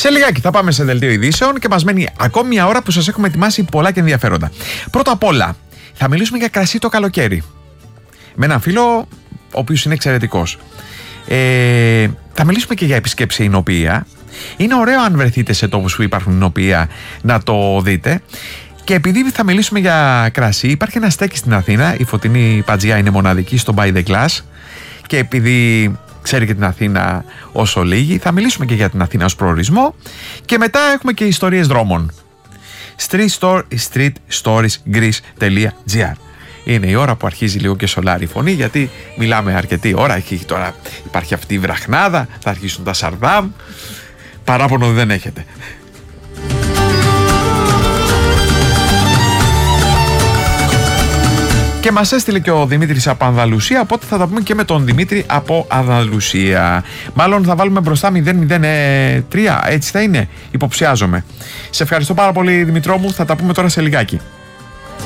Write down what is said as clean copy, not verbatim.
Σε λιγάκι θα πάμε σε δελτίο ειδήσεων και μας μένει ακόμη μια ώρα που σας έχουμε ετοιμάσει πολλά και ενδιαφέροντα. Πρώτα απ' όλα, θα μιλήσουμε για κρασί το καλοκαίρι. Με έναν φίλο, ο οποίος είναι εξαιρετικός. Θα μιλήσουμε και για επισκέψη εινοποιία. Είναι ωραίο αν βρεθείτε σε τόπους που υπάρχουν εινοποιία να το δείτε. Και επειδή θα μιλήσουμε για κρασί, υπάρχει ένα στέκι στην Αθήνα. Η Φωτεινή Πατζιά είναι μοναδική στο By the Glass. Και επειδή ξέρει και την Αθήνα όσο λίγη, θα μιλήσουμε και για την Αθήνα ως προορισμό. Και μετά έχουμε και ιστορίες δρόμων. streetstoriesgreece.gr. Είναι η ώρα που αρχίζει λίγο και σολάρει η φωνή, γιατί μιλάμε αρκετή ώρα. Τώρα υπάρχει αυτή η βραχνάδα, θα αρχίσουν τα σαρδάμ. Παράπονο δεν έχετε. Και μας έστειλε και ο Δημήτρης από Ανδαλουσία, οπότε θα τα πούμε και με τον Δημήτρη από Ανδαλουσία. Μάλλον θα βάλουμε μπροστά 003, έτσι θα είναι, υποψιάζομαι. Σε ευχαριστώ πάρα πολύ, Δημητρό μου, θα τα πούμε τώρα σε λιγάκι.